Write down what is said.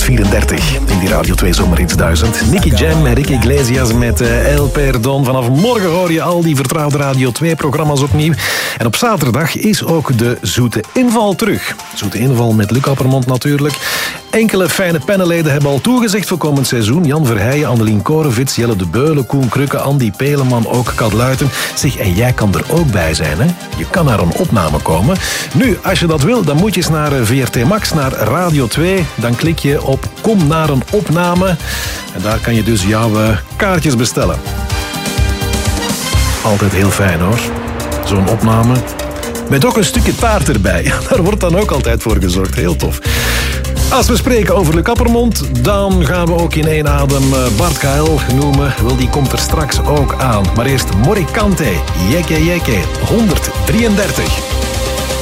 134 in die Radio 2 Zomerhits 1000. Nicky Jam, Ricky Iglesias met El Perdón. Vanaf morgen hoor je al die vertrouwde Radio 2-programma's opnieuw. En op zaterdag is ook de Zoete Inval terug. Zoete Inval met Luc Appermond natuurlijk. Enkele fijne pennenleden hebben al toegezegd voor komend seizoen. Jan Verheijen, Annelien Korenvits, Jelle de Beulen, Koen Krukke, Andy Peleman, ook Kat Luiten. Zeg, en jij kan er ook bij zijn, hè? Je kan naar een opname komen. Nu, als je dat wil, dan moet je eens naar VRT Max, naar Radio 2. Dan klik je op Kom naar een opname. En daar kan je dus jouw kaartjes bestellen. Altijd heel fijn, hoor. Zo'n opname. Met ook een stukje taart erbij. Daar wordt dan ook altijd voor gezorgd. Heel tof. Als we spreken over Luc Appermond, dan gaan we ook in één adem Bart Kael noemen. Wel, die komt er straks ook aan. Maar eerst Morikante, Jekke Jekke, 133.